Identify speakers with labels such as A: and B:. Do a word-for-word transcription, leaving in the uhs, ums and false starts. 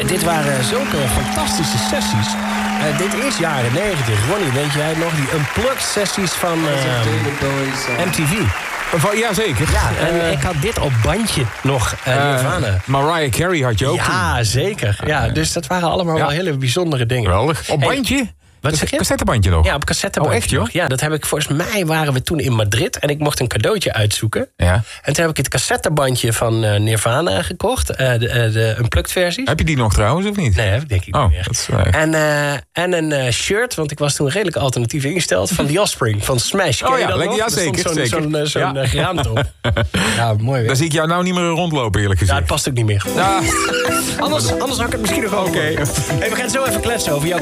A: dit waren zulke fantastische sessies. Uh, dit is jaren negentig. Ronnie, weet jij nog? Die unplugged sessies van uh, M T V.
B: Ja, zeker.
A: Ja, en uh, ik had dit op bandje nog, uh, Nirvana.
B: Uh, Mariah Carey had je ook.
A: Ja, toen. Zeker. Ja, dus dat waren allemaal ja. wel hele bijzondere dingen.
B: Geweldig. Op bandje?
A: Hey, wat zeg je?
B: Cassettebandje nog?
A: Ja, op cassettebandje.
B: Oh, echt, joh?
A: Ja, dat heb ik, volgens mij waren we toen in Madrid en ik mocht een cadeautje uitzoeken.
B: Ja.
A: En toen heb ik het cassettebandje van uh, Nirvana gekocht, uh, de, uh, de unplugged versies.
B: Heb je die nog trouwens, of niet?
A: Nee, heb ik denk ik
B: oh,
A: niet meer.
B: Dat is waar.
A: En, uh, en een uh, shirt, want ik was toen redelijk alternatief ingesteld, van The Offspring, van Smash.
B: Oh ja, lekker, ja, zeker.
A: Zo'n
B: zeker.
A: zo'n, zo'n, zo'n
B: ja.
A: geraamte op. Ja, mooi weer.
B: Daar zie ik jou nou niet meer rondlopen, eerlijk gezegd.
A: Ja, het past ook niet meer.
B: Ja.
A: anders, anders had ik het misschien nog wel.
B: Oké. Okay.
A: Hey, we gaan zo even kletsen over jouw